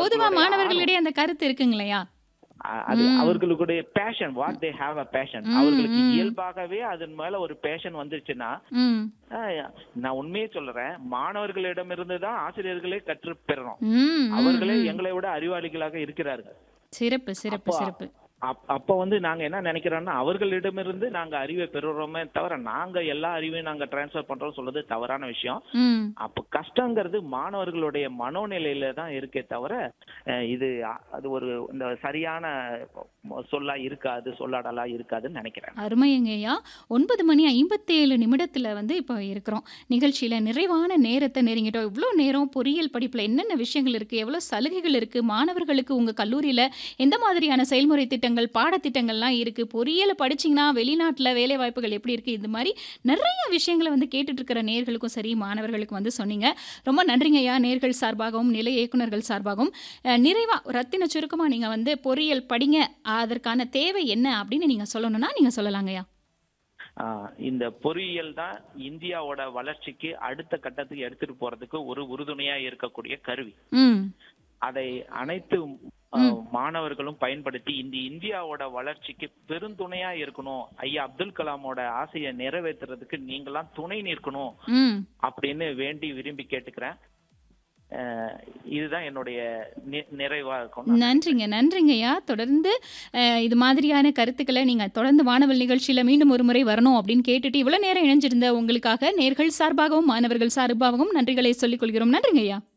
பொதுவா அவர்களுடைய ஆர்வம் மாணவர்களிடையே அந்த கருத்து இருக்குங்களையா? அது ம். அவர்களுடைய fashion, what they have a fashion. ம், அவர்களுக்கு ம், இயல்பாகவே அதன் மேல ஒரு பேஷன் வந்துருச்சுன்னா, ம். ஆ, நான் உண்மையே சொல்றேன், மாணவர்களிடமிருந்து தான் ஆசிரியர்களே கற்றுப் பெறணும். ம், ம், அவர்களே ம். எங்களை விட அறிவாளிகளாக இருக்கிறார்கள். சிறப்பு, சிறப்பு, அப்போ சிறப்பு. அப்ப வந்து நாங்க என்ன நினைக்கிறோம்னா, அவர்களிடமிருந்து நாங்க அறிவை பெறுறோமே தவிர, நாங்க எல்லா அறிவையும் நாங்க டிரான்ஸ்ஃபர் பண்றோம் சொல்றது தவறான விஷயம். ம். அப்ப கஷ்டங்கிறது மாணவர்களுடைய மனோநிலையில தான் இருக்கே தவிர, இது அது ஒரு இந்த சரியான சொல்லா இருக்காது, சொல்லாடலா இருக்காதுன்னு நினைக்கிறேன். அருமைங்கய்யா. 9:57 நிமிடத்துல இப்போ இருக்கிறோம். நிகழ்ச்சியில நிறைவான நேரத்த நெருங்கிட்டோம். இவ்ளோ நேரம் பொறியியல் படிப்புல என்னென்ன விஷயங்கள் இருக்கு? எவ்ளோ சலுகைகள் இருக்கு? மாணவர்களுக்கு உங்க கல்லூரியில எந்த மாதிரியான செயல்முறை திட்டங்கள், பாடத்திட்டங்கள்லாம் இருக்கு? பொறியியல படிச்சீங்கன்னா, வெளிநாட்ல வேலை வாய்ப்புகள் எப்படி இருக்கு? இது மாரி நெறைய விஷயங்கள கேட்டுட்டு இருக்கிற நேயர்களுக்கும் சரி, மாணவர்களுக்கும் சொன்னீங்க. ரொம்ப நன்றிங்கய்யா. நேயர்கள் சார்பாகவும், நிலைய இயக்குனர்கள் சார்பாகவும், நிறைவா ரத்தின சுருக்கமா நீங்க பொறியியல் படிங்க. அதற்கான தேவை என்ன அப்படின்னு நீங்க சொல்லணும்னா, நீங்க சொல்லலாங்கய்யா. ஆ, இந்த பொறியியல் தான் இந்தியாவோட வளர்ச்சிக்கு அடுத்த கட்டத்துக்கு எடுத்துட்டு போறதுக்கு ஒரு உறுதுணையா இருக்கக்கூடிய கருவி. ம். அதை அனைத்து ம். மாணவர்களும் பயன்படுத்தி இந்த இந்தியாவோட வளர்ச்சிக்கு பெருந்துணையா இருக்கணும். ஐயா அப்துல் கலாமோட ஆசையை நிறைவேற்றுறதுக்கு நீங்களாம் துணை நிற்கணும் ம். அப்படின்னு வேண்டி விரும்பி கேட்டுக்கிறேன். இதுதான் என்னுடைய நிறைவா இருக்கும் நான் நினைக்கிறேன். நன்றிங்க, நன்றிங்கய்யா. தொடர்ந்து இது மாதிரியான கருத்துக்கள நீங்க தொடர்ந்து வானவில் நிகழ்ச்சியில மீண்டும் ஒரு முறை வரணும் அப்படின்னு கேட்டுட்டு, இவ்வளோ நேரம் இணைஞ்சிருந்த உங்களுக்காக நேயர்கள் சார்பாகவும், மாணவர்கள் சார்பாகவும் நன்றிகளை சொல்லிக் கொள்கிறோம். நன்றிங்கய்யா.